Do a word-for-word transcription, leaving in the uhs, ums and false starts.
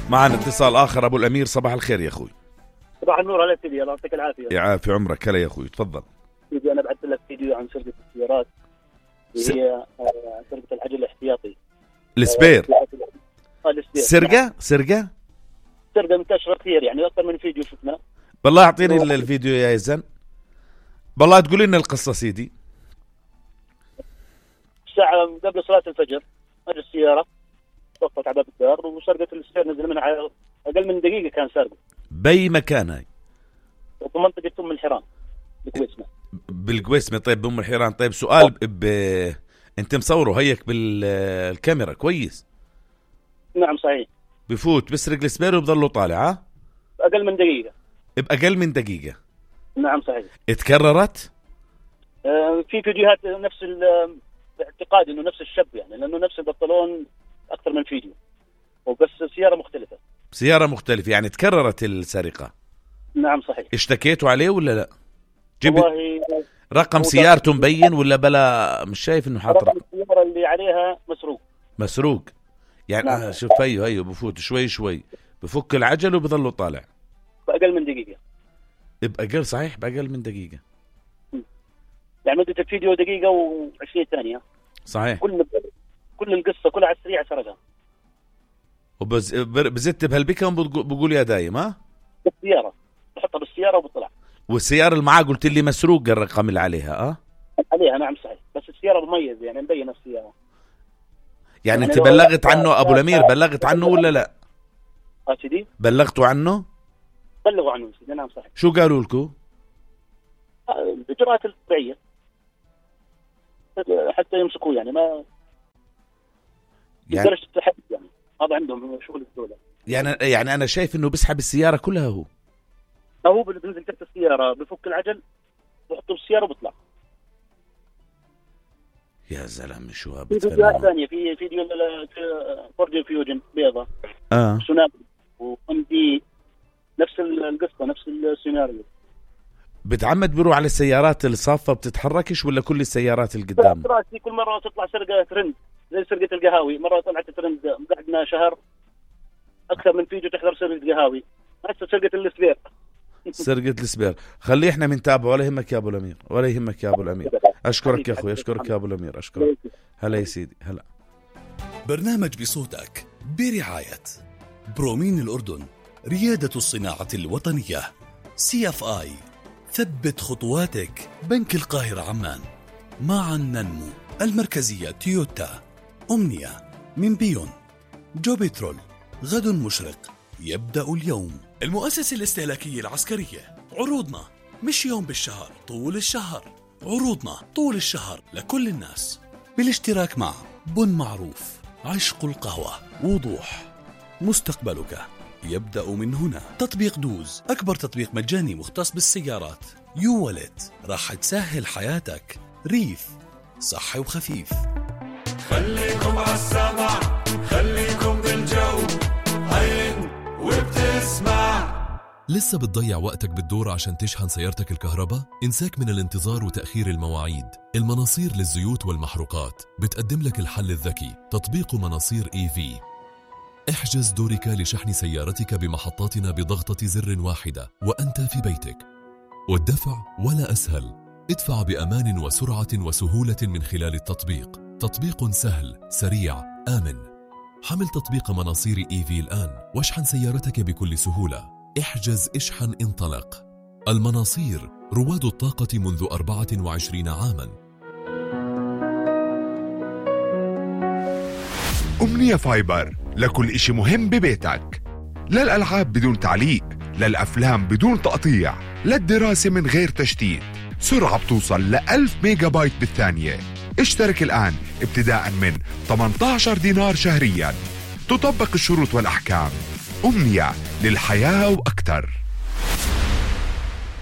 معنا اتصال آخر. أبو الأمير صباح الخير يا أخوي. صباح النور. هلا سيدي، الله يعطيك العافية. يعافي عمرك. هلا يا أخوي، تفضل. سيدي أنا بعثت لك فيديو عن سرقة السيارات اللي هي سرقة العجل الاحتياطي السبير. آه السبير. سرقة سرقة سرقة منتشرة كثير، يعني أكثر من فيديو شفنا. بالله أعطيني الفيديو يا يزن، بالله تقول لنا القصة سيدي. الساعة قبل صلاة الفجر أجت السيارة وقفت على باب الدار وسرقت السيارة، نزل منها على أقل من دقيقة كان سارقه. بأي مكان هاي؟ في منطقة أم الحيران بالقويسمة. بالقويسمة. طيب بأم الحيران. طيب سؤال، ب... أنت مصوره هيك بالكاميرا كويس؟ نعم صحيح. بفوت بسرق السبير وبضله طالع؟ ها أقل من دقيقة. بأقل من دقيقة. نعم صحيح. اتكررت؟ آه في فيديوهات نفس الاعتقاد انه نفس الشاب، يعني لانه نفس البنطلون اكثر من فيديو وبس سيارة مختلفة. سيارة مختلفة يعني تكررت السرقة. نعم صحيح. اشتكيتوا عليه ولا لا؟ جيب والله رقم سيارته مبين ولا بلا؟ مش شايف انه حاط رقم السيارة اللي عليها مسروق. مسروق يعني. نعم. آه شوف هيو هيو بفوت شوي شوي بفك العجل وبضله طالع بأقل من دقيقة. بأقل صحيح بأقل من دقيقة. يعني مدة الفيديو دقيقة وعشرين ثانية. صحيح. كل كل القصة كلها على السريع سرقها. وبز بزت بهالبكم بقول يا دايم. ها بالسيارة بحطها بالسيارة وبطلع. والسيارة اللي معاه قلت لي مسروق الرقم اللي عليها. اه عليها نعم صحيح، بس السيارة مميز يعني مبينة السيارة. يعني, يعني انت بلغت عنه ابو الامير؟ بلغت عنه ولا لا؟ اه سيدي بلغتوا عنه؟ بلغوا عنه سيدي. نعم صحيح. شو قالوا لكم؟ الإجراءات الطبيعية حتى يمسكوه، يعني ما يعني التحدي، يعني هذا عندهم شغل الدولة. يعني يعني انا شايف انه بسحب السيارة كلها. هو هو بنزل تحت السيارة بفك العجل بحطه بالسيارة وبطلع. يا زلمة شو هذا؟ في فيديوهات ثانية، في فيديو فورد فيوجن بيضة اه سوناب وام دي، نفس القصة نفس السيناريو. بتعمد بيروح على السيارات الصافة بتتحركش ولا كل السيارات اللي قدام؟ راسي كل مرة تطلع سرقة ترند زي سرقة القهاوي. مرة طلعت ترند قعدنا شهر أكثر من فيديو تحضر سرقة قهاوي. هسه سرقة السبير. سرقة السبير. خلي احنا بنتابع. ولا يهمك يا ابو الامير، ولا يهمك يا ابو الامير. اشكرك يا اخوي، اشكرك يا ابو الامير، اشكرك. هلا يا سيدي. هلا. برنامج بصوتك برعاية برومين الأردن، ريادة الصناعة الوطنية. سي اف اي، ثبت خطواتك. بنك القاهرة عمان. معا ننمو. المركزية تويوتا. أمنية من بيون. جو بترول، غد مشرق يبدأ اليوم. المؤسسة الاستهلاكية العسكرية. عروضنا مش يوم بالشهر، طول الشهر. عروضنا طول الشهر لكل الناس بالاشتراك مع بن معروف، عشق القهوة، وضوح. مستقبلك يبدأ من هنا. تطبيق دوز، أكبر تطبيق مجاني مختص بالسيارات. يو ولت، راح تسهل حياتك. ريف، صحي وخفيف. خليكم عالسمع، خليكم بالجو، عين وبتسمع. لسه بتضيع وقتك بالدور عشان تشحن سيارتك الكهرباء؟ انساك من الانتظار وتأخير المواعيد. المناصير للزيوت والمحروقات بتقدم لك الحل الذكي، تطبيق مناصير اي في. احجز دورك لشحن سيارتك بمحطاتنا بضغطة زر واحدة وأنت في بيتك. والدفع ولا أسهل، ادفع بأمان وسرعة وسهولة من خلال التطبيق. تطبيق سهل، سريع، آمن. حمل تطبيق مناصير اي في الآن واشحن سيارتك بكل سهولة. احجز، اشحن، انطلق. المناصير، رواد الطاقة منذ أربعة وعشرين عاما. أمنية فايبر، لكل إشي مهم ببيتك. للألعاب بدون تعليق، للأفلام بدون تقطيع، للدراسة من غير تشتيت. سرعة بتوصل لألف ميجا بايت بالثانية. اشترك الآن ابتداء من ثمانية عشر دينار شهريا. تطبق الشروط والأحكام. أمنية، للحياة وأكثر.